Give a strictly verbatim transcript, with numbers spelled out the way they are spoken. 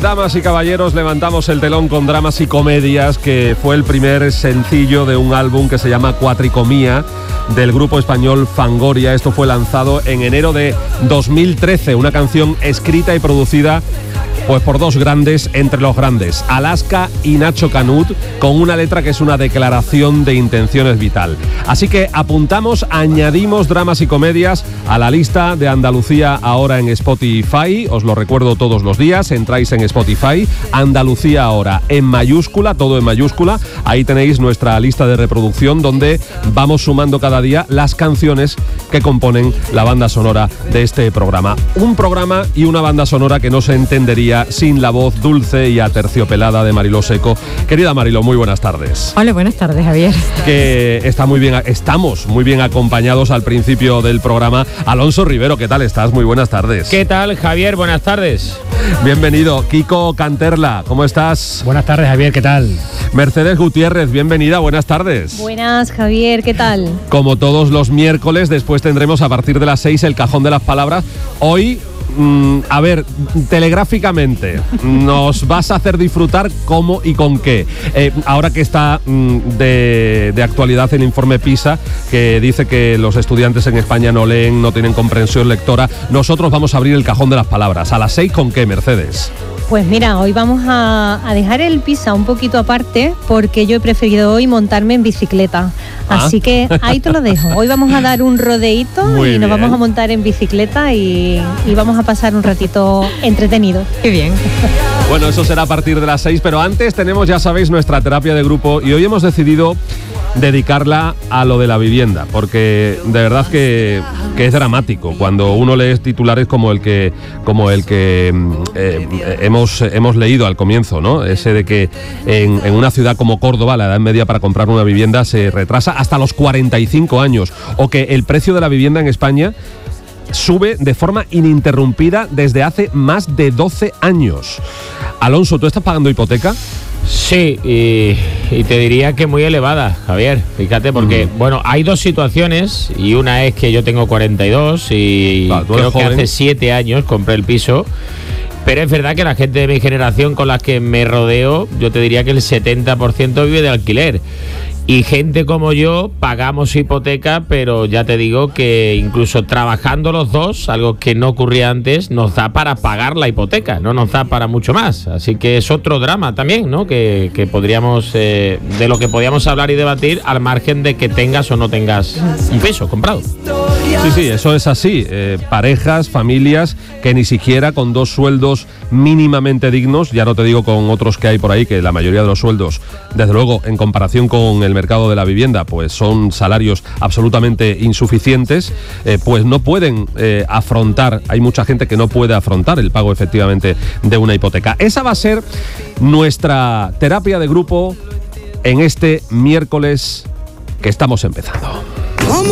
damas y caballeros, levantamos el telón con Dramas y Comedias, que fue el primer sencillo de un álbum que se llama Cuatricomía, del grupo español Fangoria. Esto fue lanzado en enero de dos mil trece, una canción escrita y producida pues por dos grandes entre los grandes, Alaska y Nacho Canut, con una letra que es una declaración de intenciones vital. Así que apuntamos, añadimos Dramas y Comedias a la lista de Andalucía ahora en Spotify. Os lo recuerdo todos los días, entráis en Spotify, Andalucía ahora en mayúscula, todo en mayúscula. Ahí tenéis nuestra lista de reproducción donde vamos sumando cada día las canciones que componen la banda sonora de este programa. Un programa y una banda sonora que no se entendería sin la voz dulce y aterciopelada de Mariló Seco. Querida Mariló, muy buenas tardes. Hola, buenas tardes, Javier. Que está muy bien, estamos muy bien acompañados al principio del programa. Alonso Rivero, ¿qué tal estás? Muy buenas tardes. ¿Qué tal, Javier? Buenas tardes. Bienvenido. Kiko Canterla, ¿cómo estás? Buenas tardes, Javier, ¿qué tal? Mercedes Gutiérrez, bienvenida, buenas tardes. Buenas, Javier, ¿qué tal? Como todos los miércoles, después tendremos a partir de las seis el Cajón de las Palabras. Hoy, mm, a ver, telegráficamente, nos vas a hacer disfrutar cómo y con qué. Eh, ahora que está mm, de, de actualidad el informe PISA, que dice que los estudiantes en España no leen, no tienen comprensión lectora, nosotros vamos a abrir el Cajón de las Palabras. ¿A las seis con qué, Mercedes? Pues mira, hoy vamos a, a dejar el PISA un poquito aparte porque yo he preferido hoy montarme en bicicleta. Ah. Así que ahí te lo dejo. Hoy vamos a dar un rodeíto Muy y nos bien. vamos a montar en bicicleta y, y vamos a pasar un ratito entretenido. Qué bien. Bueno, eso será a partir de las seis, pero antes tenemos, ya sabéis, nuestra terapia de grupo y hoy hemos decidido dedicarla a lo de la vivienda, porque de verdad que, que es dramático cuando uno lee titulares como el que como el que eh, hemos, hemos leído al comienzo, ¿no? Ese de que en, en una ciudad como Córdoba la edad media para comprar una vivienda se retrasa hasta los cuarenta y cinco años, o que el precio de la vivienda en España sube de forma ininterrumpida desde hace más de doce años. Alonso, ¿tú estás pagando hipoteca? Sí, y, y te diría que muy elevada, Javier. Fíjate, porque, mm. bueno, hay dos situaciones, y una es que yo tengo cuarenta y dos y claro, creo que joven. hace siete años compré el piso. Pero es verdad que la gente de mi generación con la que me rodeo, yo te diría que el setenta por ciento vive de alquiler. Y gente como yo pagamos hipoteca, pero ya te digo que incluso trabajando los dos, algo que no ocurría antes, nos da para pagar la hipoteca, no nos da para mucho más. Así que es otro drama también, ¿no? Que, que podríamos, eh, de lo que podríamos hablar y debatir al margen de que tengas o no tengas un piso comprado. Sí, sí, eso es así. Eh, parejas, familias que ni siquiera con dos sueldos mínimamente dignos, ya no te digo con otros que hay por ahí, que la mayoría de los sueldos, desde luego, en comparación con el mercado de la vivienda, pues son salarios absolutamente insuficientes, eh, pues no pueden eh, afrontar, hay mucha gente que no puede afrontar el pago efectivamente de una hipoteca. Esa va a ser nuestra terapia de grupo en este miércoles que estamos empezando.